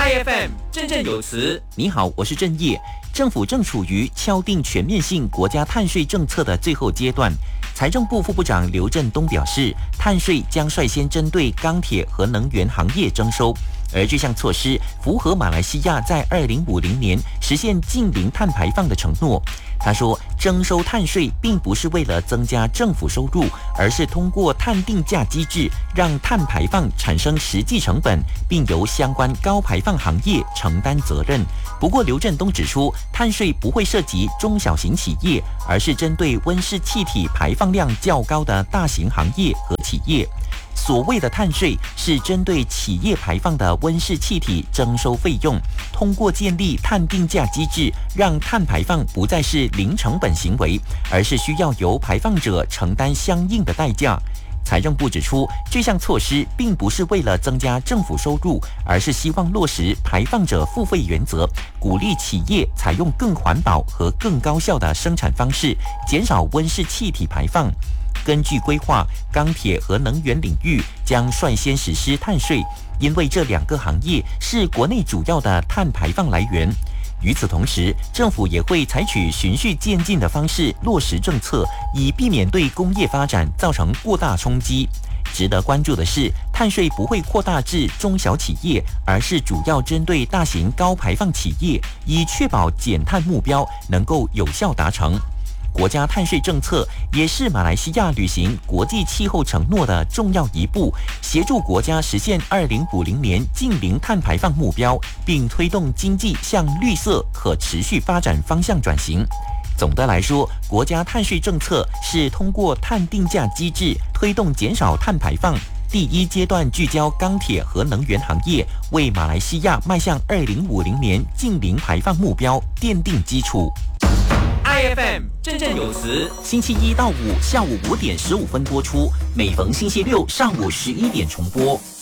IFM 振振有词。 你好，我是郑业。政府正处于敲定全面性国家碳税政策的最后阶段。财政部副部长刘振东表示，碳税将率先针对钢铁和能源行业征收，而这项措施符合马来西亚在2050年实现净零碳排放的承诺。他说，征收碳税并不是为了增加政府收入，而是通过碳定价机制，让碳排放产生实际成本，并由相关高排放行业承担责任。不过，刘振东指出，碳税不会涉及中小型企业，而是针对温室气体排放量较高的大型行业和企业。所谓的碳税是针对企业排放的温室气体征收费用，通过建立碳定价机制，让碳排放不再是零成本行为，而是需要由排放者承担相应的代价。财政部指出，这项措施并不是为了增加政府收入，而是希望落实排放者付费原则，鼓励企业采用更环保和更高效的生产方式，减少温室气体排放。根据规划，钢铁和能源领域将率先实施碳税，因为这两个行业是国内主要的碳排放来源。与此同时，政府也会采取循序渐进的方式落实政策，以避免对工业发展造成过大冲击。值得关注的是，碳税不会扩大至中小企业，而是主要针对大型高排放企业，以确保减碳目标能够有效达成。国家碳税政策也是马来西亚履行国际气候承诺的重要一步，协助国家实现2050年净零碳排放目标，并推动经济向绿色可持续发展方向转型。总的来说，国家碳税政策是通过碳定价机制推动减少碳排放。第一阶段聚焦钢铁和能源行业，为马来西亚迈向2050年净零排放目标奠定基础。 IFM 振振有词， 星期一到五下午5点15分播出，每逢星期六上午11点重播。